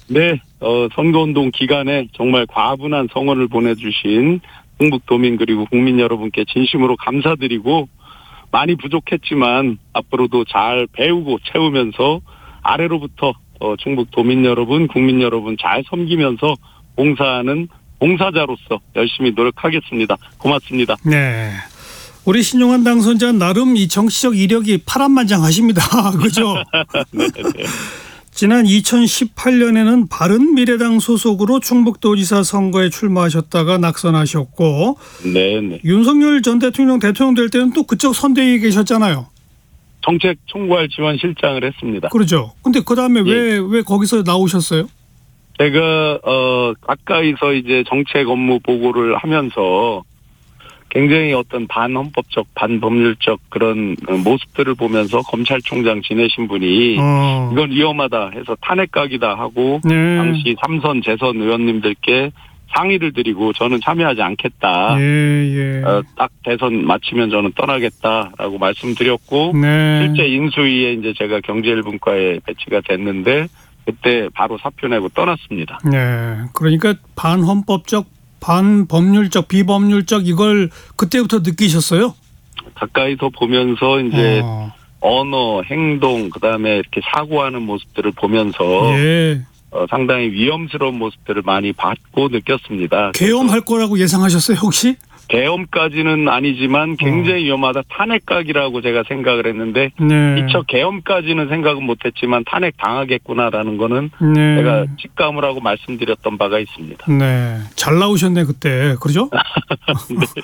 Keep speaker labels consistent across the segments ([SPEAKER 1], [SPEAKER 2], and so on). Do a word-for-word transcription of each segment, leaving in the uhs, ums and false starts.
[SPEAKER 1] 네, 어, 선거운동 기간에 정말 과분한 성원을 보내주신 충북도민 그리고 국민 여러분께 진심으로 감사드리고, 많이 부족했지만 앞으로도 잘 배우고 채우면서 아래로부터 어, 충북도민 여러분, 국민 여러분 잘 섬기면서 봉사하는 봉사자로서 열심히 노력하겠습니다. 고맙습니다.
[SPEAKER 2] 네. 우리 신용환 당선자 나름 이 정치적 이력이 파란만장하십니다. 그죠?
[SPEAKER 1] 네, 네.
[SPEAKER 2] 지난 이천십팔 년에는 바른미래당 소속으로 충북도지사 선거에 출마하셨다가 낙선하셨고,
[SPEAKER 1] 네, 네.
[SPEAKER 2] 윤석열 전 대통령 대통령 될 때는 또 그쪽 선대위에 계셨잖아요.
[SPEAKER 1] 정책 총괄 지원 실장을 했습니다.
[SPEAKER 2] 그렇죠. 근데 그 다음에
[SPEAKER 1] 예.
[SPEAKER 2] 왜, 왜 거기서 나오셨어요?
[SPEAKER 1] 제가 어 가까이서 이제 정책 업무 보고를 하면서 굉장히 어떤 반헌법적, 반법률적 그런 모습들을 보면서 검찰총장 지내신 분이
[SPEAKER 2] 어.
[SPEAKER 1] 이건 위험하다 해서 탄핵각이다 하고
[SPEAKER 2] 네.
[SPEAKER 1] 당시 삼선, 재선 의원님들께 상의를 드리고 저는 참여하지 않겠다.
[SPEAKER 2] 예, 예.
[SPEAKER 1] 어, 딱 대선 마치면 저는 떠나겠다라고 말씀드렸고,
[SPEAKER 2] 네.
[SPEAKER 1] 실제 인수위에 이제 제가 경제일분과에 배치가 됐는데 그때 바로 사표 내고 떠났습니다.
[SPEAKER 2] 네. 그러니까 반헌법적, 반법률적, 비법률적 이걸 그때부터 느끼셨어요?
[SPEAKER 1] 가까이서 보면서 이제
[SPEAKER 2] 어.
[SPEAKER 1] 언어, 행동, 그다음에 이렇게 사고하는 모습들을 보면서
[SPEAKER 2] 예.
[SPEAKER 1] 어, 상당히 위험스러운 모습들을 많이 봤고 느꼈습니다.
[SPEAKER 2] 계엄할 거라고 예상하셨어요, 혹시?
[SPEAKER 1] 계엄까지는 아니지만 굉장히 위험하다. 탄핵각이라고 제가 생각을 했는데
[SPEAKER 2] 네.
[SPEAKER 1] 미처 계엄까지는 생각은 못했지만 탄핵 당하겠구나라는 거는
[SPEAKER 2] 네.
[SPEAKER 1] 제가 직감을 하고 말씀드렸던 바가 있습니다.
[SPEAKER 2] 네. 잘 나오셨네, 그때. 그러죠?
[SPEAKER 1] 네.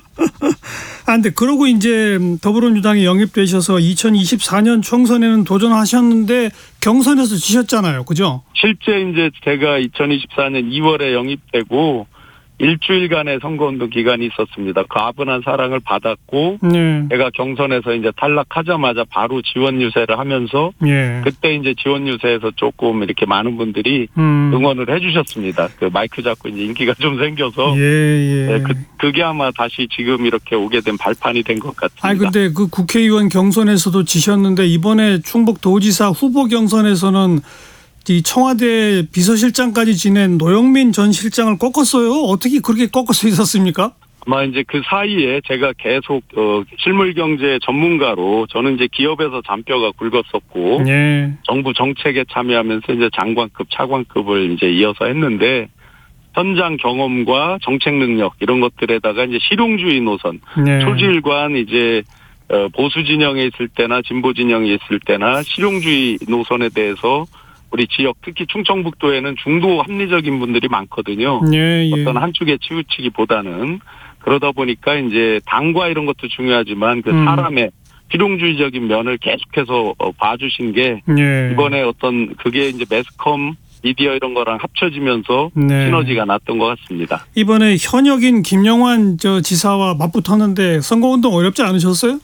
[SPEAKER 2] 아, 근데 그러고 이제 더불어민주당에 영입되셔서 이천이십사 년 총선에는 도전하셨는데 경선에서 지셨잖아요. 그죠?
[SPEAKER 1] 실제 이제 제가 이천이십사 년 이월에 영입되고 일주일간의 선거운동 기간이 있었습니다. 과분한 사랑을 받았고,
[SPEAKER 2] 네.
[SPEAKER 1] 제가 경선에서 이제 탈락하자마자 바로 지원 유세를 하면서,
[SPEAKER 2] 예.
[SPEAKER 1] 그때 이제 지원 유세에서 조금 이렇게 많은 분들이
[SPEAKER 2] 음.
[SPEAKER 1] 응원을 해주셨습니다. 그 마이크 잡고 이제 인기가 좀 생겨서,
[SPEAKER 2] 예, 예.
[SPEAKER 1] 네, 그, 그게 아마 다시 지금 이렇게 오게 된 발판이 된 것 같습니다.
[SPEAKER 2] 아니, 근데 그 국회의원 경선에서도 지셨는데 이번에 충북도지사 후보 경선에서는 이 청와대 비서실장까지 지낸 노영민 전 실장을 꺾었어요. 어떻게 그렇게 꺾을 수 있었습니까?
[SPEAKER 1] 아마 이제 그 사이에 제가 계속 어, 실물 경제 전문가로 저는 이제 기업에서 잔뼈가 굵었었고
[SPEAKER 2] 예.
[SPEAKER 1] 정부 정책에 참여하면서 이제 장관급, 차관급을 이제 이어서 했는데 현장 경험과 정책 능력 이런 것들에다가 이제 실용주의 노선,
[SPEAKER 2] 네.
[SPEAKER 1] 초질관 이제 어, 보수 진영에 있을 때나 진보 진영에 있을 때나 실용주의 노선에 대해서 우리 지역 특히 충청북도에는 중도 합리적인 분들이 많거든요.
[SPEAKER 2] 예, 예.
[SPEAKER 1] 어떤 한쪽에 치우치기보다는 그러다 보니까 이제 당과 이런 것도 중요하지만 그
[SPEAKER 2] 음.
[SPEAKER 1] 사람의 실용주의적인 면을 계속해서 봐주신 게
[SPEAKER 2] 예.
[SPEAKER 1] 이번에 어떤 그게 이제 매스컴 미디어 이런 거랑 합쳐지면서
[SPEAKER 2] 네.
[SPEAKER 1] 시너지가 났던 것 같습니다.
[SPEAKER 2] 이번에 현역인 김영환 저 지사와 맞붙었는데 선거운동 어렵지 않으셨어요?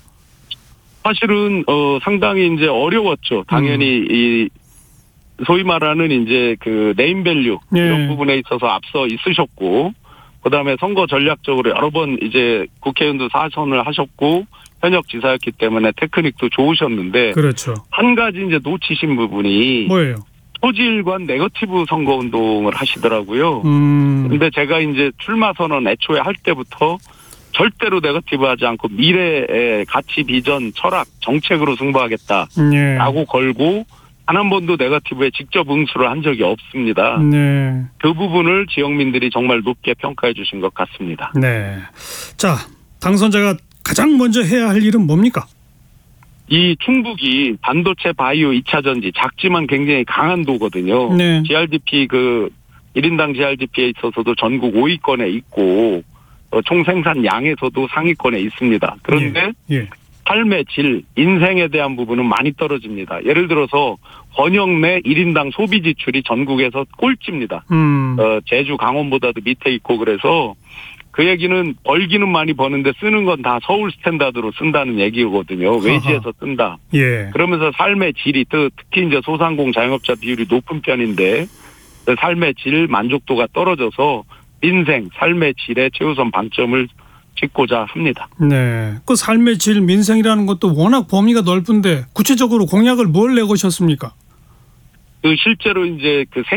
[SPEAKER 1] 사실은 어 상당히 이제 어려웠죠. 당연히
[SPEAKER 2] 음.
[SPEAKER 1] 이 소위 말하는 이제 그 네임밸류
[SPEAKER 2] 예.
[SPEAKER 1] 이런 부분에 있어서 앞서 있으셨고, 그다음에 선거 전략적으로 여러 번 이제 국회의원도 사선을 하셨고 현역 지사였기 때문에 테크닉도 좋으셨는데
[SPEAKER 2] 그렇죠.
[SPEAKER 1] 한 가지 이제 놓치신 부분이
[SPEAKER 2] 뭐예요?
[SPEAKER 1] 소질관 네거티브 선거 운동을 하시더라고요.
[SPEAKER 2] 음.
[SPEAKER 1] 근데 제가 이제 출마 선언 애초에 할 때부터 절대로 네거티브하지 않고 미래의 가치, 비전, 철학, 정책으로 승부하겠다라고
[SPEAKER 2] 예.
[SPEAKER 1] 걸고 단 한 번도 네거티브에 직접 응수를 한 적이 없습니다.
[SPEAKER 2] 네.
[SPEAKER 1] 그 부분을 지역민들이 정말 높게 평가해 주신 것 같습니다.
[SPEAKER 2] 네. 자, 당선자가 가장 먼저 해야 할 일은 뭡니까?
[SPEAKER 1] 이 충북이 반도체 바이오 이 차 전지 작지만 굉장히 강한 도거든요.
[SPEAKER 2] 네.
[SPEAKER 1] 지알디피 그 일 인당 지알디피에 있어서도 전국 오 위권에 있고 어, 총생산량에서도 상위권에 있습니다. 그런데
[SPEAKER 2] 예. 예.
[SPEAKER 1] 삶의 질, 인생에 대한 부분은 많이 떨어집니다. 예를 들어서 권역 내 일 인당 소비 지출이 전국에서 꼴찌입니다.
[SPEAKER 2] 음.
[SPEAKER 1] 어, 제주, 강원보다도 밑에 있고 그래서 그 얘기는 벌기는 많이 버는데 쓰는 건 다 서울 스탠다드로 쓴다는 얘기거든요. 외지에서 쓴다.
[SPEAKER 2] 예.
[SPEAKER 1] 그러면서 삶의 질이 특히 이제 소상공 자영업자 비율이 높은 편인데 삶의 질 만족도가 떨어져서 민생, 삶의 질에 최우선 방점을 짓고자 합니다.
[SPEAKER 2] 네. 그 삶의 질, 민생이라는 것도 워낙 범위가 넓은데 구체적으로 공약을 뭘 내고셨습니까?
[SPEAKER 1] 그 실제로 이제 그